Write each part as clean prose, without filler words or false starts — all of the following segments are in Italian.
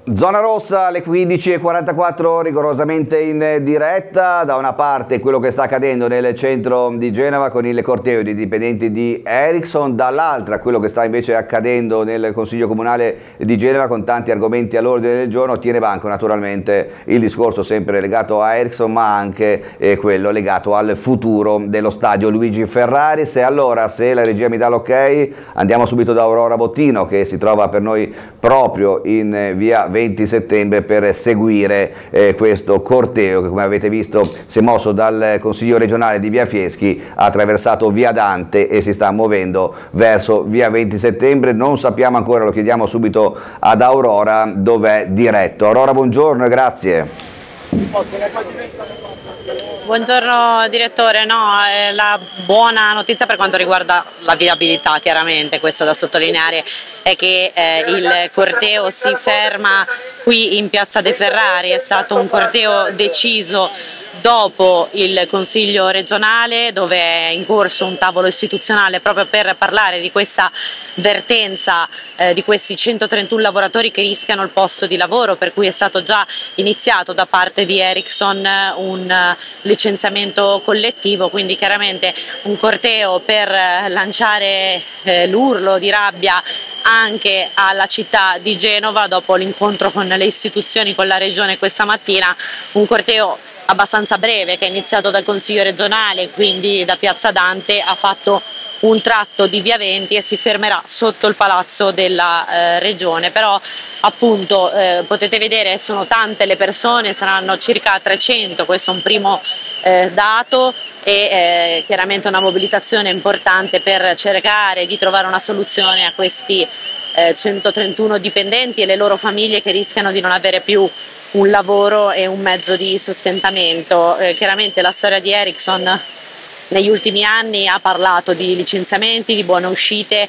Zona rossa alle 15:44, rigorosamente in diretta. Da una parte quello che sta accadendo nel centro di Genova con il corteo di dipendenti di Ericsson, dall'altra quello che sta invece accadendo nel Consiglio Comunale di Genova con tanti argomenti all'ordine del giorno. Tiene banco naturalmente il discorso sempre legato a Ericsson, ma anche quello legato al futuro dello stadio Luigi Ferraris. E allora, se la regia mi dà l'ok, andiamo subito da Aurora Bottino, che si trova per noi proprio in via 20 settembre per seguire questo corteo che, come avete visto, si è mosso dal Consiglio regionale di via Fieschi, ha attraversato via Dante e si sta muovendo verso via 20 settembre. Non sappiamo ancora, lo chiediamo subito ad Aurora, dov'è diretto. Aurora, buongiorno e grazie. Buongiorno direttore, la buona notizia per quanto riguarda la viabilità, chiaramente, questo da sottolineare, è che il corteo si ferma qui in piazza De Ferrari. È stato un corteo deciso dopo il Consiglio regionale, dove è in corso un tavolo istituzionale proprio per parlare di questa vertenza di questi 131 lavoratori che rischiano il posto di lavoro, per cui è stato già iniziato da parte di Ericsson un licenziamento collettivo, quindi chiaramente un corteo per lanciare l'urlo di rabbia anche alla città di Genova dopo l'incontro con le istituzioni, con la regione questa mattina. Un corteo abbastanza breve che è iniziato dal Consiglio regionale, quindi da piazza Dante, ha fatto un tratto di via 20 e si fermerà sotto il palazzo della regione. Però appunto potete vedere, sono tante le persone, saranno circa 300, questo è un primo dato, e chiaramente una mobilitazione importante per cercare di trovare una soluzione a questi 131 dipendenti e le loro famiglie che rischiano di non avere più un lavoro e un mezzo di sostentamento. Chiaramente la storia di Ericsson negli ultimi anni ha parlato di licenziamenti, di buone uscite,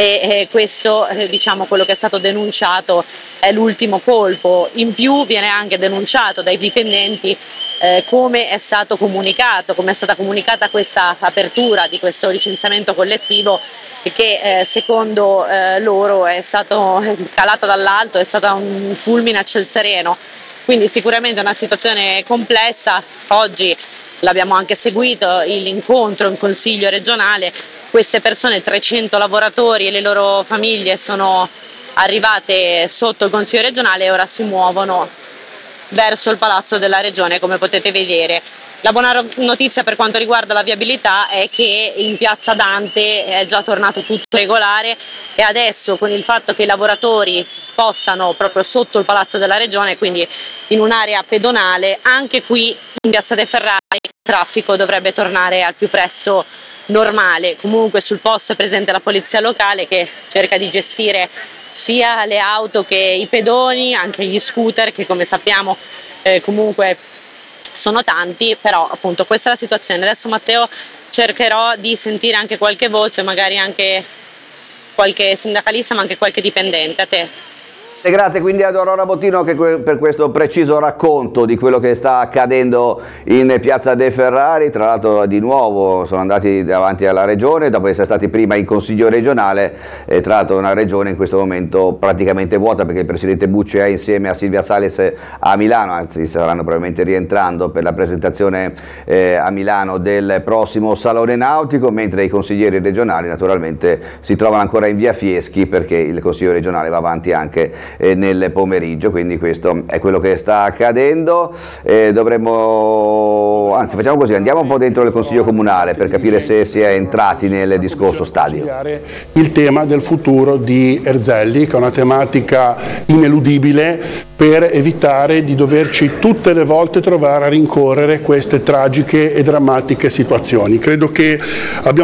e questo, diciamo, quello che è stato denunciato è l'ultimo colpo. In più viene anche denunciato dai dipendenti come è stato comunicato, come è stata comunicata questa apertura di questo licenziamento collettivo, che secondo loro è stato calato dall'alto, è stato un fulmine a ciel sereno. Quindi sicuramente una situazione complessa. Oggi l'abbiamo anche seguito, l'incontro in Consiglio regionale. Queste persone, 300 lavoratori e le loro famiglie, sono arrivate sotto il Consiglio regionale e ora si muovono verso il Palazzo della Regione, come potete vedere. La buona notizia per quanto riguarda la viabilità è che in piazza Dante è già tornato tutto regolare, e adesso, con il fatto che i lavoratori si spostano proprio sotto il Palazzo della Regione, quindi in un'area pedonale, anche qui in piazza De Ferrari il traffico dovrebbe tornare al più presto normale. Comunque sul posto è presente la polizia locale, che cerca di gestire sia le auto che i pedoni, anche gli scooter, che come sappiamo comunque sono tanti. Però appunto questa è la situazione. Adesso, Matteo, cercherò di sentire anche qualche voce, magari anche qualche sindacalista, ma anche qualche dipendente. A te. Grazie quindi ad Aurora Bottino per questo preciso racconto di quello che sta accadendo in piazza De Ferrari. Tra l'altro di nuovo sono andati davanti alla regione dopo essere stati prima in Consiglio regionale, e tra l'altro una regione in questo momento praticamente vuota, perché il presidente Bucci è insieme a Silvia Sales a Milano, anzi saranno probabilmente rientrando per la presentazione a Milano del prossimo Salone Nautico, mentre i consiglieri regionali naturalmente si trovano ancora in via Fieschi, perché il Consiglio regionale va avanti anche nel pomeriggio. Quindi questo è quello che sta accadendo. Dovremmo, anzi facciamo così, andiamo un po' dentro il Consiglio Comunale per capire se si è entrati nel discorso stadio. Il tema del futuro di Erzelli, che è una tematica ineludibile, per evitare di doverci tutte le volte trovare a rincorrere queste tragiche e drammatiche situazioni. Credo che abbiamo